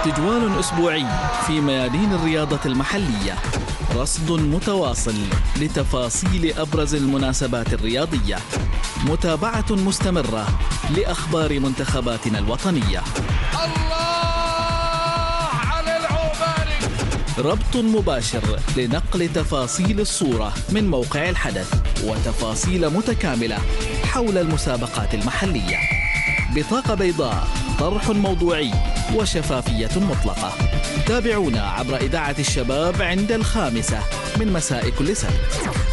تجوال أسبوعي في ميادين الرياضة المحلية، رصد متواصل لتفاصيل أبرز المناسبات الرياضية، متابعة مستمرة لأخبار منتخباتنا الوطنية. الله على العوباني. ربط مباشر لنقل تفاصيل الصورة من موقع الحدث وتفاصيل متكاملة حول المسابقات المحلية. بطاقة بيضاء، طرح موضوعي وشفافية مطلقة. تابعونا عبر إذاعة الشباب عند 5 من مساء كل سبت.